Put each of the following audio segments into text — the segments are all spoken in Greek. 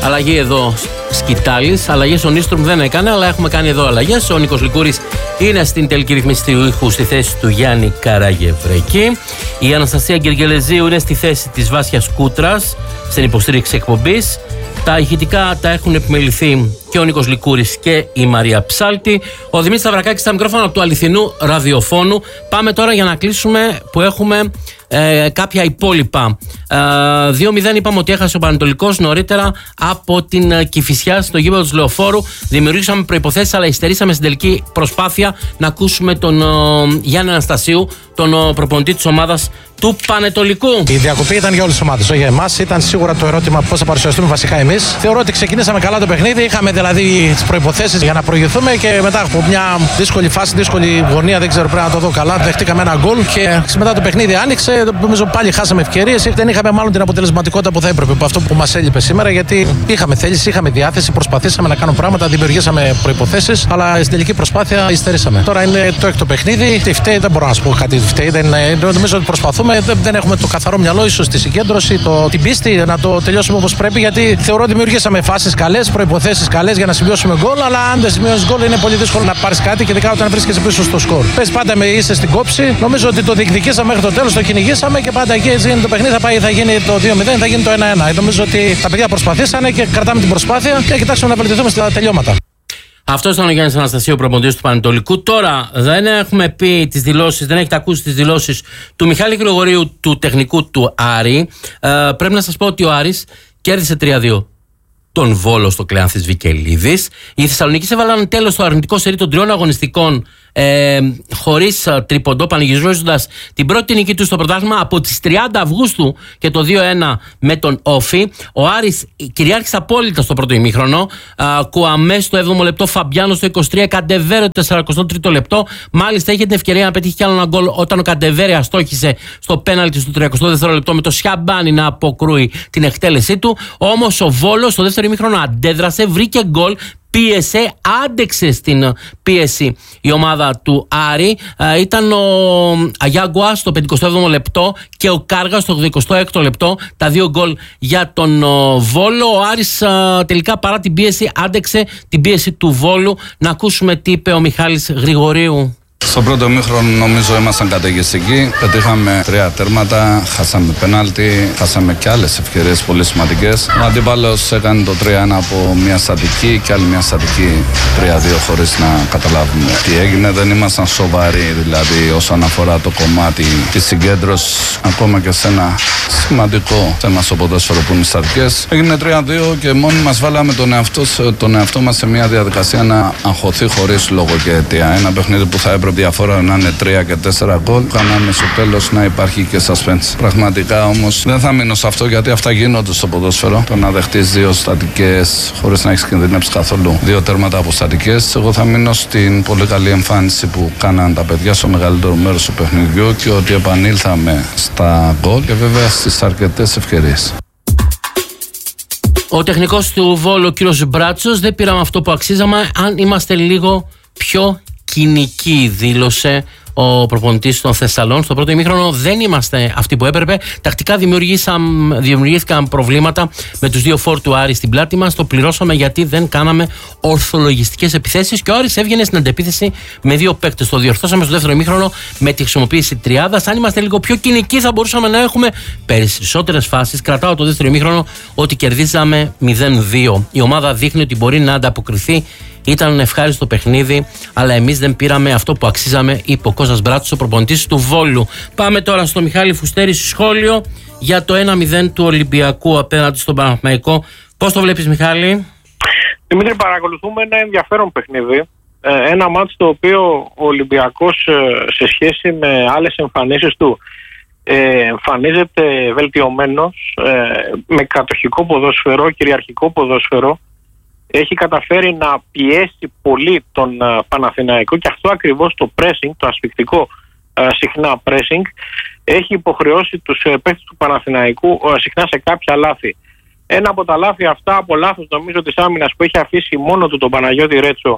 Αλλαγή εδώ Σκητάλης. Αλλαγές ο Νίστρομ δεν έκανε, αλλά έχουμε κάνει εδώ αλλαγές. Ο Νίκος Λικούρης είναι στην τελική ρυθμίση του ήχου στη θέση του Γιάννη Καραγευρέκη. Η Αναστασία Γεργελεζίου είναι στη θέση της Βάσιας Κούτρας στην υποστήριξη εκπομπής. Τα ηχητικά τα έχουν επιμεληθεί και ο Νίκος Λικούρης και η Μαρία Ψάλτη. Ο Δημήτρης Σταυρακάκης στα μικρόφωνα του αληθινού ραδιοφώνου. Πάμε τώρα για να κλείσουμε που έχουμε κάποια υπόλοιπα. 2-0 είπαμε ότι έχασε ο Πανετολικός νωρίτερα από την Κηφισιά στο γήπεδο της Λεωφόρου. Δημιουργήσαμε προϋποθέσεις, αλλά υστερήσαμε στην τελική προσπάθεια να ακούσουμε τον Γιάννη Αναστασίου, τον προπονητή της ομάδας του Πανετολικού. Η διακοπή ήταν για όλες τις ομάδες, όχι για εμάς. Ήταν σίγουρα το ερώτημα πώς θα παρουσιαστούμε βασικά εμείς. Θεωρώ ότι ξεκινήσαμε καλά το παιχνίδι. Είχαμε δηλαδή τις προϋποθέσεις για να προηγηθούμε και μετά από μια δύσκολη φάση, δύσκολη γωνία, δεν ξέρω, πρέπει να το δω καλά. Δεχτήκαμε ένα γκολ και μετά το παιχνίδι άνοιξε. Νομίζω πάλι χάσαμε ευκαιρίες. Δεν είχαμε μάλλον την αποτελεσματικότητα που θα έπρεπε, από αυτό που μας έλειπε σήμερα, γιατί είχαμε θέληση, είχαμε διάθεση, προσπαθήσαμε να κάνουμε πράγματα, δημιουργήσαμε προϋποθέσεις, αλλά στην τελική προσπάθεια υστερήσαμε. Τώρα είναι το έκτο παιχνίδι. Τι φταίει, δεν μπορώ να σου πω κάτι. Φταίει, νομίζω ότι προσπαθούμε. Δεν έχουμε το καθαρό μυαλό, ίσως τη συγκέντρωση, την πίστη να το τελειώσουμε όπως πρέπει, γιατί θεωρώ ότι δημιουργήσαμε φάσεις καλές, προϋποθέσεις καλές για να σημειώσουμε γκολ, αλλά αν δεν σημειώσεις γκολ είναι πολύ δύσκολο να πάρεις κάτι και ειδικά όταν βρίσκεσαι πίσω στο σκορ. Πες πάντα είσαι στην κόψη. Νομίζω ότι το διεκδικήσαμε μέχρι το τέλος, το κυνηγήσαμε και πάντα εκεί έτσι είναι το παιχνίδι. Θα γίνει το 2-0, θα γίνει το 1-1. Νομίζω ότι τα παιδιά προσπαθήσανε και κρατάμε την προσπάθεια και κοιτάξουμε να βελτιωθούμε στα τελειώματα. Αυτό ήταν ο Γιάννης Αναστασίου, προπονητής του Πανετολικού. Τώρα δεν έχουμε πει τις δηλώσεις, δεν έχετε ακούσει τις δηλώσεις του Μιχάλη Γρηγορίου, του τεχνικού του Άρη. Πρέπει να σας πω ότι ο Άρης κέρδισε 3-2 τον Βόλο στο Κλεάνθης Βικελίδης. Οι Θεσσαλονίκης έβαλαν τέλος στο αρνητικό σερί των 3 αγωνιστικών χωρίς τρίποντο, πανηγυρίζοντας την πρώτη νίκη του στο πρωτάθλημα από τις 30 Αυγούστου και το 2-1 με τον Όφι. Ο Άρης κυριάρχησε απόλυτα στο πρώτο ημίχρονο. Κουαμέ στο 7ο λεπτό, Φαμπιάνο στο 23, Καντεβέρε το 43ο λεπτό. Μάλιστα είχε την ευκαιρία να πετύχει κι άλλο ένα γκολ όταν ο Καντεβέρε αστόχησε στο πέναλτι στο 32ο λεπτό με το Σιαμπάνι να αποκρούει την εκτέλεσή του. Όμως ο Βόλος στο δεύτερο ημίχρονο αντέδρασε, βρήκε γκολ. Πίεσε, άντεξε στην πίεση η ομάδα του Άρη. Ήταν ο Αγιάγκουα στο 57ο λεπτό και ο Κάργα στο 86ο λεπτό. Τα 2 γκολ για τον Βόλο. Ο Άρης τελικά παρά την πίεση άντεξε την πίεση του Βόλου. Να ακούσουμε τι είπε ο Μιχάλης Γρηγορίου. Στο πρώτο ημίχρονο νομίζω ήμασταν καταιγιστικοί. Πετύχαμε 3 τέρματα, χάσαμε πέναλτι, χάσαμε και άλλες ευκαιρίες πολύ σημαντικές. Ο αντίπαλος έκανε το 3-1 από μια στατική και άλλη μια στατική 3-2 χωρίς να καταλάβουμε τι έγινε. Δεν ήμασταν σοβαροί δηλαδή όσον αφορά το κομμάτι της συγκέντρωσης, ακόμα και σε ένα σημαντικό θέμα στο ποδόσφαιρο που είναι στατικές. Έγινε 3-2 και μόνοι μας βάλαμε τον εαυτό μας σε μια διαδικασία να αγχωθεί χωρίς λόγο και αιτία. Ένα παιχνίδι που θα έπρεπε διαφορά να είναι 3 και 4 γκολ. Κάναμε στο τέλος να υπάρχει και suspense. Πραγματικά όμως δεν θα μείνω σε αυτό, γιατί αυτά γίνονται στο ποδόσφαιρο. Το να δεχτείς 2 στατικές χωρίς να έχεις κινδυνεύσει καθόλου 2 τέρματα από στατικές. Εγώ θα μείνω στην πολύ καλή εμφάνιση που κάναν τα παιδιά στο μεγαλύτερο μέρος του παιχνιδιού και ότι επανήλθαμε στα γκολ και βέβαια στις αρκετές ευκαιρίες. Ο τεχνικός του Βόλου, ο κύριος Μπράτσος, δεν πήραμε αυτό που αξίζαμε αν είμαστε λίγο πιο κοινική, δήλωσε ο προπονητής των Θεσσαλών. Στο πρώτο ημίχρονο δεν είμαστε αυτοί που έπρεπε. Τακτικά δημιουργήθηκαν προβλήματα με τους 2 φόρ του Άρη στην πλάτη μας. Το πληρώσαμε γιατί δεν κάναμε ορθολογιστικές επιθέσεις και ο Άρης έβγαινε στην αντεπίθεση με 2 παίκτες. Το διορθώσαμε στο δεύτερο ημίχρονο με τη χρησιμοποίηση τριάδας. Αν είμαστε λίγο πιο κοινικοί θα μπορούσαμε να έχουμε περισσότερες φάσεις. Κρατάω το δεύτερο ημίχρονο ότι κερδίζαμε 0-2. Η ομάδα δείχνει ότι μπορεί να ανταποκριθεί. Ήταν ευχάριστο παιχνίδι, αλλά εμείς δεν πήραμε αυτό που αξίζαμε, είπε ο Κώστας Μπράτσος, ο προπονητής του Βόλου. Πάμε τώρα στο Μιχάλη Φουστέρη σχόλιο για το 1-0 του Ολυμπιακού απέναντι στον Παναθηναϊκό. Πώς το βλέπεις, Μιχάλη? Δημήτρη, παρακολουθούμε ένα ενδιαφέρον παιχνίδι. Ένα μάτς το οποίο ο Ολυμπιακός σε σχέση με άλλες εμφανίσεις του εμφανίζεται βελτιωμένος, με κατοχικό ποδόσφαιρο, κυριαρχικό ποδόσφαιρο. Έχει καταφέρει να πιέσει πολύ τον Παναθηναϊκό και αυτό ακριβώς το pressing, το ασφυκτικό συχνά pressing, έχει υποχρεώσει τους παίκτες του Παναθηναϊκού συχνά σε κάποια λάθη. Ένα από τα λάθη αυτά, από λάθος νομίζω της άμυνας που έχει αφήσει μόνο του τον Παναγιώτη Ρέτσο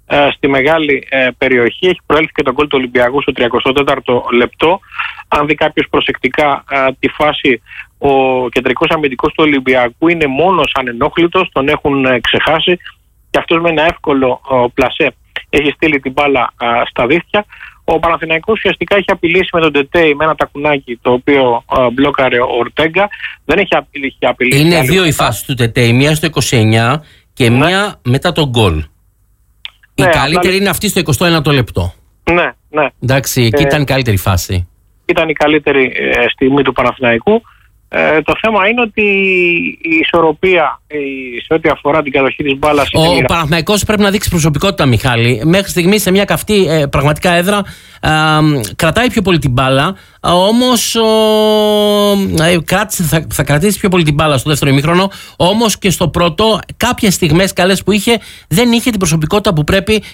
στη μεγάλη περιοχή. Έχει προέλθει και τον γκολ του Ολυμπιακού στο 34ο λεπτό. Αν δει κάποιος προσεκτικά τη φάση, ο κεντρικός αμυντικός του Ολυμπιακού είναι μόνος ανενόχλητος, τον έχουν ξεχάσει και αυτός με ένα εύκολο πλασέ έχει στείλει την μπάλα στα δίχτυα. Ο Παναθηναϊκός ουσιαστικά έχει απειλήσει με τον Τετέι με ένα τακουνάκι το οποίο μπλόκαρε ο Ορτέγκα. Δεν έχει απειλήσει. Είναι δύο οι φάσεις του Τετέι, μία στο 29 και μία μετά τον γκολ. Η καλύτερη είναι αυτή στο 21ο λεπτό. Ναι. Εντάξει, εκεί ήταν η καλύτερη φάση. Ήταν η καλύτερη στιγμή του Παναθηναϊκού. Το θέμα είναι ότι η ισορροπία σε ό,τι αφορά την κατοχή της μπάλας. Ο Παναθηναϊκός πρέπει να δείξει προσωπικότητα, Μιχάλη. Μέχρι στιγμή σε μια καυτή πραγματικά έδρα κρατάει πιο πολύ την μπάλα. Όμως θα κρατήσει πιο πολύ την μπάλα στο δεύτερο ημίχρονο. Όμως και στο πρώτο, κάποιες στιγμές καλές που είχε, δεν είχε την προσωπικότητα που πρέπει